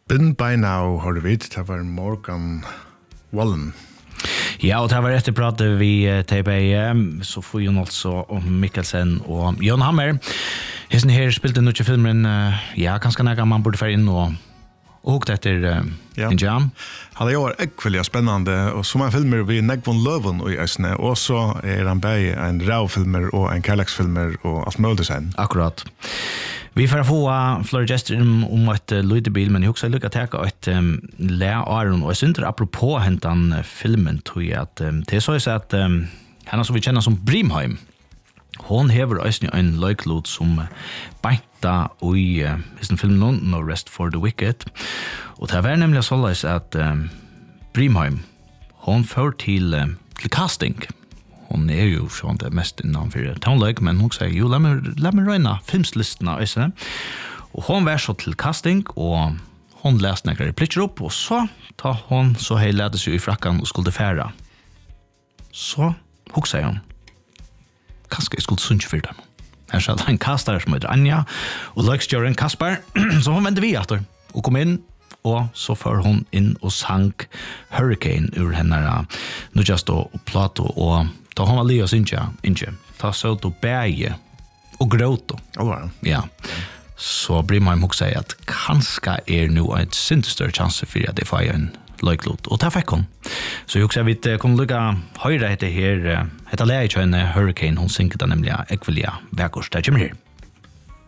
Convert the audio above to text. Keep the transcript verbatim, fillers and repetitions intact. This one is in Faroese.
Been by now, har du vet, det var Morgan Wallen. Ja, og det var etter pratet vi T B I, så får jo altså om Mikkelsen og Jon Hammer. Hesten her spilte noe filmen, ja, ganske nægge man burde fære inn og åkt etter uh, ja. En jam. Han er jo ekvelig spennende, og så man filmer vi Negvon Løven og i Øsne, og så er han bare en ravfilmer og en kærleksfilmer og alt mulig sen. Akkurat. Vi får få uh, flere gestur om, om et uh, lydebil, men jeg husker lykke til å et um, le Aron, og jeg synes det apropos hentan uh, filmen, tror jeg at um, det er så jeg at um, henne som vi kjenner som Brimheim, hon hever også en løyklod som beinta i uh, filmen No Rest for the Wicked. Og det var nemlig såleis at um, Brimheim, hon får til, uh, til casting. Hon er jo sånn det mest innanfor townløyk, men hun sier jo, la meg, la meg røyna filmslistene også. Og hon var så til casting, og hon leste nekker replikker opp, og så ta hon så hei lede seg i frakkan og skulle færa. Så hun sier hun, kanskje jeg skulle sunge for dem. Her sa en kastar som heter Anja, og løykstjøren Kasper, så hun vendte vi etter, og kom inn, og så får hun inn og sang Hurricane ur henne, nå just og Plato, og da hun var li og synge, ikke, da så du bæge og gråte. Oh, wow. Ja. Så blir man jo si at kanskje er nå et sinne større chance for at jeg får en løyklot, og det fikk hun. Så jeg også vet, kunne lykke høyre etter her, etter leie kjønne Hurricane, hun synker det nemlig ekvelige vekkors, det kommer her.